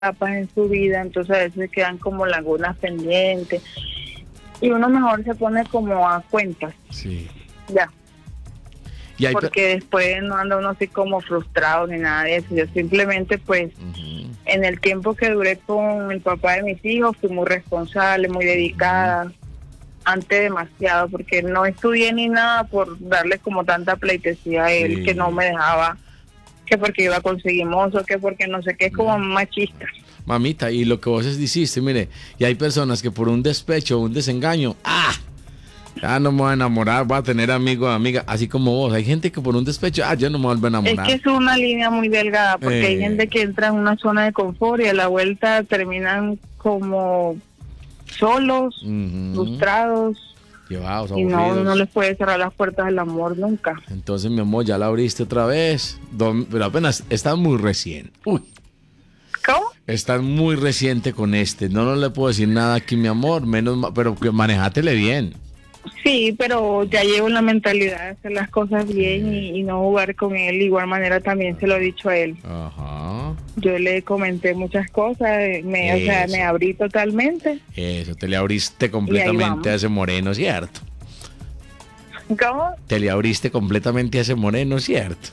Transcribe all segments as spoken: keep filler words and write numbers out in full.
etapas en su vida, entonces a veces quedan como lagunas pendientes y uno mejor se pone como a cuentas. Sí. Ya. Y hay Porque per- después no anda uno así como frustrado ni nada de eso. Yo simplemente pues Ujú. en el tiempo que duré con el papá de mis hijos fui muy responsable, muy dedicada, antes demasiado, porque no estudié ni nada por darle como tanta pleitesía a él, Sí. que no me dejaba, que porque iba a conseguir mozo, que porque no sé qué, es como machista. Mamita, y lo que vos hiciste, mire, y hay personas que por un despecho, un desengaño, ¡ah! Ya no me voy a enamorar, voy a tener amigos, amigas, así como vos. Hay gente que por un despecho, ah, yo no me vuelvo a Es enamorar. que es una línea muy delgada, porque Eh. hay gente que entra en una zona de confort y a la vuelta terminan como solos, Ujú. frustrados, Llevados, y no, aburridos. no les puede cerrar las puertas del amor nunca. Entonces, mi amor, ya la abriste otra vez. Dom- Pero apenas, estás muy recién. Uy, ¿Cómo? estás muy reciente con este. No, no le puedo decir nada aquí, mi amor, menos ma- pero que manejátele bien. Sí, pero ya llevo la mentalidad de hacer las cosas bien y, y no jugar con él. De igual manera también se lo he dicho a él. Ajá. Yo le comenté muchas cosas, eh, me, o sea, Eso. me abrí totalmente. Eso, te le abriste completamente vamos. a ese moreno, ¿cierto? ¿Cómo? Te le abriste completamente a ese moreno, ¿cierto?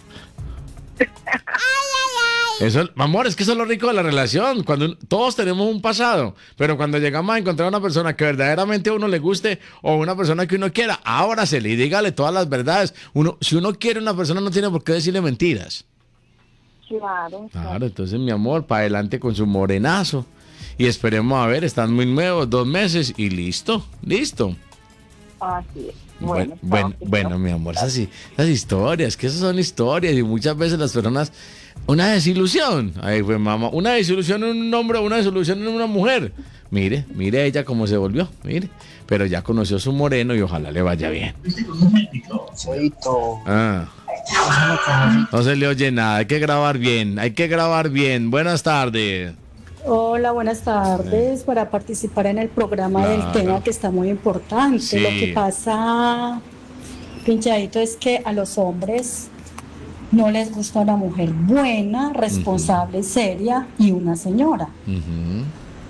Eso, amor, es que eso es lo rico de la relación. Cuando un- todos tenemos un pasado, pero cuando llegamos a encontrar una persona que verdaderamente a uno le guste o una persona que uno quiera, ábrasele y dígale todas las verdades. Uno, si uno quiere a una persona, no tiene por qué decirle mentiras. Claro. Claro, entonces, mi amor, para adelante con su morenazo. Y esperemos a ver, están muy nuevos, dos meses y listo, listo. Así es. Bueno, Bueno, bueno, chao, bueno, mi amor, esas, hi- esas historias, que esas son historias y muchas veces las personas, una desilusión, ahí fue mamá, una desilusión en un hombre, una desilusión en una mujer. Mire, mire ella cómo se volvió, mire, pero ya conoció su moreno y ojalá le vaya bien. Soito. Ah, no se le oye nada, hay que grabar bien, hay que grabar bien. Buenas tardes. Hola, buenas tardes. Para participar en el programa Claro. del tema que está muy importante. Sí. Lo que pasa, Pinchadito, es que a los hombres no les gusta una mujer buena, responsable, seria y una señora. Ujú.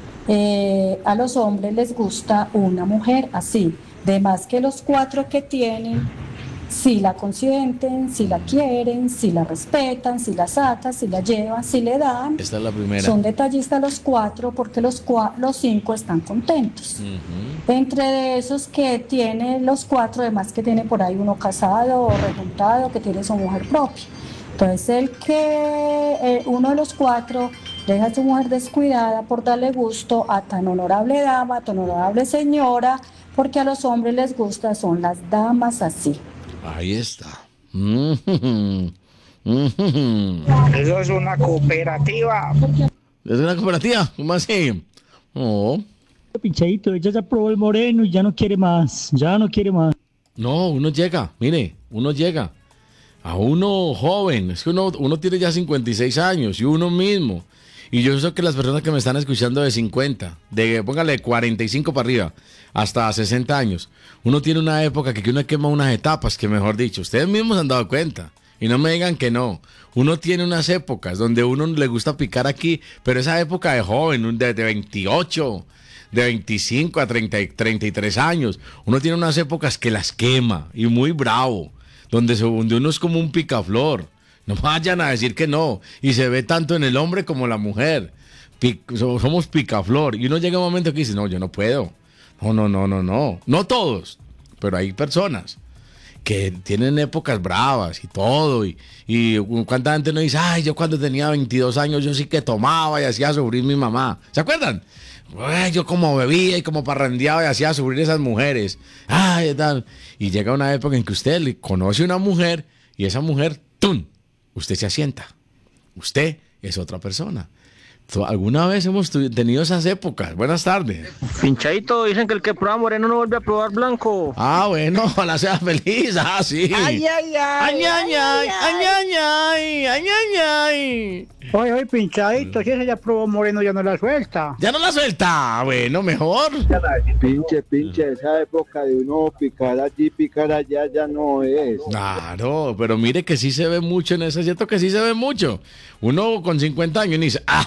Eh, a los hombres les gusta una mujer así, de más que los cuatro que tienen, si la consienten, si la quieren, si la respetan, si la sacan, si la llevan, si le dan. Esta es la primera. Son detallistas los cuatro porque los, cua- los cinco están contentos. Ujú. Entre esos que tiene los cuatro, además que tiene por ahí uno casado o rejuntado, que tiene su mujer propia. Entonces el que eh, uno de los cuatro deja a su mujer descuidada por darle gusto a tan honorable dama, a tan honorable señora, porque a los hombres les gusta, son las damas así. Ahí está. Ujú. Ujú. Eso es una cooperativa. ¿Es una cooperativa? ¿Cómo así? No. Pinchadito, ella ya probó el moreno y ya no quiere más, ya no quiere más. No, uno llega, mire, uno llega a uno joven, es que uno, uno tiene ya cincuenta y seis años y uno mismo. Y yo sé que las personas que me están escuchando de cincuenta, de póngale cuarenta y cinco para arriba, hasta sesenta años, uno tiene una época que uno quema unas etapas, que mejor dicho, ustedes mismos se han dado cuenta. Y no me digan que no. Uno tiene unas épocas donde uno le gusta picar aquí, pero esa época de joven, un- de, de veintiocho, de veinticinco a treinta, y- treinta y tres años, uno tiene unas épocas que las quema y muy bravo, donde, se, donde uno es como un picaflor. No vayan a decir que no. Y se ve tanto en el hombre como en la mujer. Pi- so- somos picaflor. Y uno llega a un momento que dice, no, yo no puedo. No, no, no, no, no. No todos, pero hay personas que tienen épocas bravas y todo, y, y cuánta gente no dice, ay, yo cuando tenía veintidós años yo sí que tomaba y hacía sufrir mi mamá, ¿se acuerdan? Ay, yo como bebía y como parrandeaba y hacía sufrir esas mujeres, ay, tal, y llega una época en que usted le conoce una mujer y esa mujer, ¡tum!, usted se asienta, usted es otra persona. ¿Alguna vez hemos tu- tenido esas épocas? Buenas tardes. Pinchadito, dicen que el que prueba moreno no vuelve a probar blanco. Ah, bueno, ojalá sea feliz. Ah, sí. Ay, ay, ay. Ay, ay, ay, ay, ay, ay, ay, ay, ay. Oye, oye, Pinchadito, si ese ya probó moreno, ya no la suelta. Ya no la suelta. Bueno, mejor. Pinche, pinche, esa época de uno picar allí, picar allá, ya no es. Claro, pero mire que sí se ve mucho en eso, es cierto que sí se ve mucho. Uno con cincuenta años y dice, ah,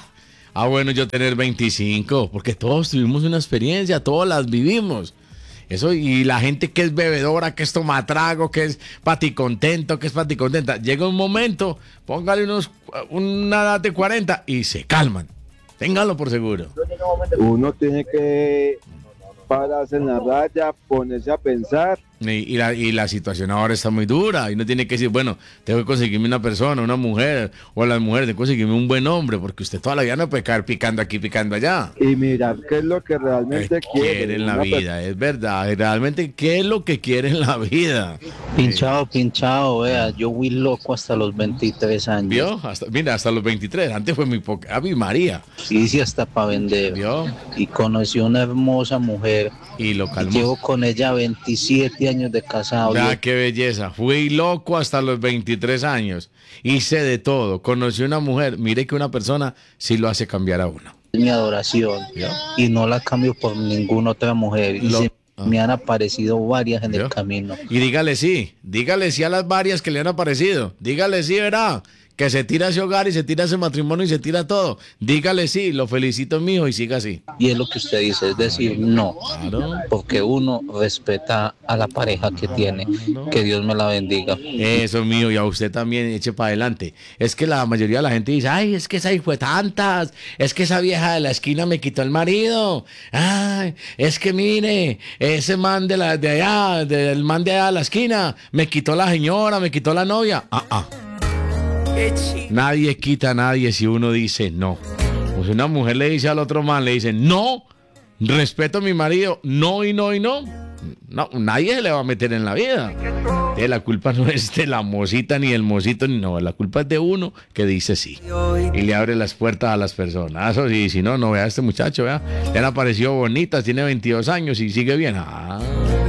Ah, bueno, yo tener veinticinco, porque todos tuvimos una experiencia, todos las vivimos. Eso, y la gente que es bebedora, que es tomatrago, que es paticontento, que es paticontenta, llega un momento, póngale unos, una edad de cuarenta y se calman. Ténganlo por seguro. Uno tiene que pararse en la raya, ponerse a pensar. Y, y, la, y la situación ahora está muy dura y uno tiene que decir, bueno, tengo que conseguirme una persona, una mujer, o las mujeres, tengo que conseguirme un buen hombre, porque usted toda la vida no puede caer picando aquí, picando allá. Y mirar qué es lo que realmente Eh, quiere. quiere en la Una vida, es verdad, realmente qué es lo que quiere en la vida. Pinchado, pinchado, vea, yo fui loco hasta los veintitrés años. ¿Vio? Hasta, mira, hasta los veintitrés, antes fue muy poca. ¡Ave María! Hice hasta para vender. ¿Vio? Y conocí una hermosa mujer. Y lo Y calmó. llevo con ella veintisiete años de casado. Vea Yo- qué belleza. Fui loco hasta los veintitrés años. Hice de todo. Conocí una mujer. Mire que una persona sí lo hace cambiar a uno. mi adoración. ¿Vio? Y no la cambio por ninguna otra mujer. Y Lo- se ah. me han aparecido varias en ¿Vio? el camino. Y dígale sí. Dígale sí a las varias que le han aparecido. Dígale sí, verá. Que se tira ese hogar y se tira ese matrimonio y se tira todo. Dígale sí. Lo felicito, mijo, y siga así. Y es lo que usted dice, es decir, no. Claro. Porque uno respeta a la pareja que tiene. Que Dios me la bendiga. Eso mío, y a usted también eche para adelante. Es que la mayoría de la gente dice, ay, es que esa hijo de tantas, es que esa vieja de la esquina me quitó el marido, ay, es que mire, ese man de la de allá, del man de allá de la esquina, me quitó la señora, me quitó la novia. Ah, ah. Nadie quita a nadie si uno dice no. O si una mujer le dice al otro man, le dice, no, respeto a mi marido, no y no y no. No, nadie se le va a meter en la vida. Eh, la culpa no es de la mocita ni del mocito, ni no, la culpa es de uno que dice sí. Y le abre las puertas a las personas. Eso sí, si no, no vea a este muchacho, vea. Le han aparecido bonitas, tiene veintidós años y sigue bien. Ah.